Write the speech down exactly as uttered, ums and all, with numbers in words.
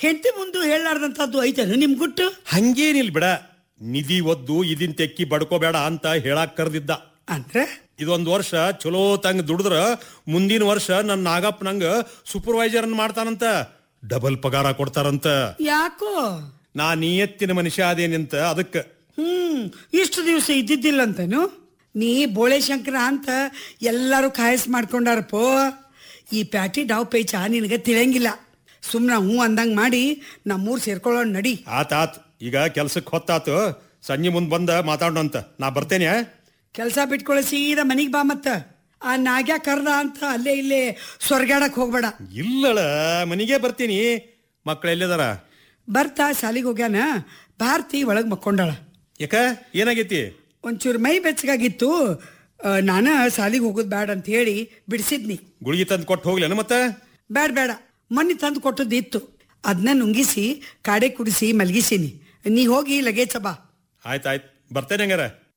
ಹೆಂಡತಿ ಮುಂದೆ ಹೇಳಾರ್ದಂತದ್ದು ಐತೇನು ನಿಮ್ ಗುಟ್ಟು? ಹಂಗೇನಿಲ್ ಬಿಡ, ನಿಧಿ ಒದ್ದು ಇದನ್ ತೆಕ್ಕಿ ಬಡ್ಕೋಬೇಡ ಅಂತ ಹೇಳಾಕ್ ಕರ್ದಿದ್ದ. ಅಂದ್ರೆ ಇದೊಂದ್ ವರ್ಷ ಚಲೋ ತಂಗ ದುಡಿದ್ರ ಮುಂದಿನ ವರ್ಷ ನನ್ನ ನಾಗಪ್ಪ ನಂಗ ಸೂಪರ್ವೈಸರ್ ಅನ್ ಮಾಡ್ತಾನಂತ, ಡಬಲ್ ಪಗಾರ ಕೊಡ್ತಾರಂತ. ಯಾಕೋ? ನಾ ನಿಯತ್ತಿನ ಮನುಷ್ಯ ಅದೇನಿಂತ ಅದಕ್ಕ. ಹ್ಮ್ ಇಷ್ಟು ದಿವಸ ಇದ್ದಿದ್ದಿಲ್ಲ ಅಂತನು? ನೀ ಬೋಳೆ ಶಂಕರ ಅಂತ ಎಲ್ಲಾರು ಕಾಯಸ್ ಮಾಡ್ಕೊಂಡಾರಪ್ಪೋ. ಈ ಪ್ಯಾಟಿ ಡಾವ್ ಪೈಚ ನಿನಗೆ ತಿಳಿಯಂಗಿಲ್ಲ. ಸುಮ್ನ ಹೂ ಅಂದಂಗ್ ಮಾಡಿ ನಮ್ಮೂರ್ ಸೇರ್ಕೊಳ್ಳೋಣ ನಡಿ. ಆತ್ ಆತ್, ಈಗ ಕೆಲ್ಸಕ್ಕೆ ಹೊತ್ತಾತು, ಸಂಜೆ ಮುಂದ್ ಬಂದ ಮಾತಾಡೋಣಂತ. ನಾ ಬರ್ತೇನೆ. ಕೆಲಸ ಬಿಟ್ಕೊಳ್ಳಿ ಸೀದಾ ಮನಿಗ್ ಬಾ. ಮತ್ತ ಆ ನಾಗ್ಯಾ ಕರ್ದ ಅಂತ ಅಲ್ಲೇ ಇಲ್ಲೇ ಸ್ವರ್ಗಾಡಕ್ ಹೋಗ್ಬೇಡ. ಇಲ್ಲಳ, ಮನಿಗೆ ಬರ್ತೀನಿ. ಮಕ್ಳು ಎಲ್ಲಿದಾರ? ಬರ್ತಾ ಸಾಲಿಗೆ ಹೋಗ್ಯಾನ. ಭಾರತಿ ಒಳಗ್ ಮಕ್ಕೊಂಡಾಳ. ಯಾಕ, ಏನಾಗೈತಿ? ಒಂಚೂರು ಮೈ ಬೆಚ್ಚಗಾಗಿತ್ತು. ನಾನ ಸಾಲಿಗೆ ಹೋಗೋದ್ ಬ್ಯಾಡ ಅಂತ ಹೇಳಿ ಬಿಡಿಸಿದ್ನಿ. ಗುಳಿಗೆ ತಂದು ಕೊಟ್ಟು ಹೋಗ್ಲೇನ? ಮತ್ತೆ ಬೇಡ ಬೇಡ, ಮೊನ್ನೆ ತಂದು ಕೊಟ್ಟದ್ದು ಇತ್ತು, ಅದನ್ನ ನುಂಗಿಸಿ ಕಾಡೆ ಕುಡಿಸಿ ಮಲಗಿಸೀನಿ. ನೀ ಹೋಗಿ ಲಗೇಜ ಬಾ. ಆಯ್ತಾಯ್ತು, ಬರ್ತೇನೆ ಹಂಗಾರ.